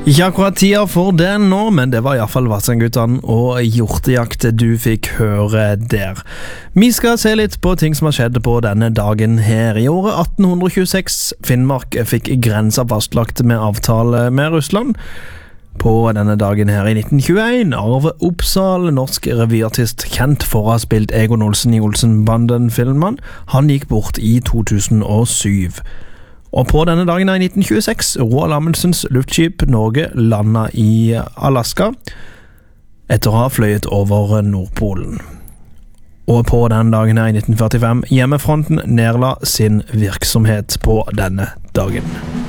Ikke akkurat tida for det nå, men det var i hvert fall Vassendgutane og hjortejakt du fikk høre der. Vi skal se litt på ting som har skjedd på denne dagen her. I året 1826 Finnmark fikk grensa fastlagt med avtale med Russland. På denne dagen her i 1921 Arve Oppsal, norsk revyartist kjent for å ha spilt Egon Olsen i Olsenbanden-filmen. Han gikk bort i 2007. Og på denne dagen i 1926 Roald Amundsens luftskip Norge landet i Alaska etter å ha fløyet over Nordpolen. Og på denne dagen i 1945 Hjemmefronten nedla sin virksomhet på denne dagen.